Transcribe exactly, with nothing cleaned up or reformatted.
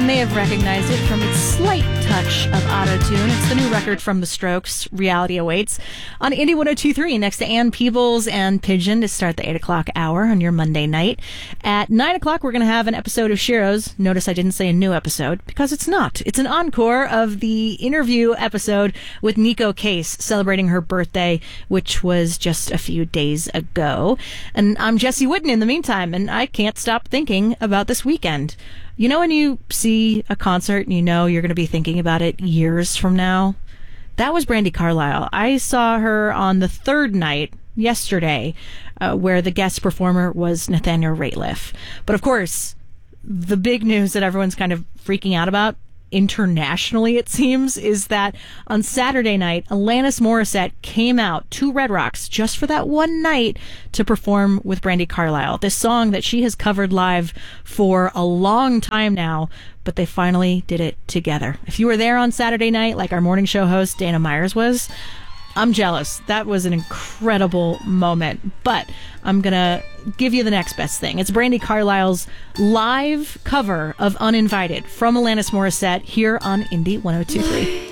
may have recognized it from its slight touch of auto-tune. It's the new record from The Strokes, Reality Awaits, on Indie one oh two point three next to Ann Peebles and Pigeon to start the eight o'clock hour on your Monday night. At nine o'clock, we're going to have an episode of Shiro's. Notice I didn't say a new episode, because it's not. It's an encore of the interview episode with Nico Case, celebrating her birthday, which was just a few days ago. And I'm Jesse Witten in the meantime, and I can't stop thinking about this weekend. You know when you see a concert and you know you're going to be thinking about it years from now? That was Brandi Carlile. I saw her on the third night yesterday, uh, where the guest performer was Nathaniel Rateliff. But of course, the big news that everyone's kind of freaking out about, internationally it seems, is that on Saturday night, Alanis Morissette came out to Red Rocks just for that one night to perform with Brandi Carlile. This song that she has covered live for a long time now, but they finally did it together. If you were there on Saturday night, like our morning show host Dana Myers was, I'm jealous. That was an incredible moment. But I'm going to give you the next best thing. It's Brandi Carlile's live cover of Uninvited from Alanis Morissette here on Indie one oh two point three.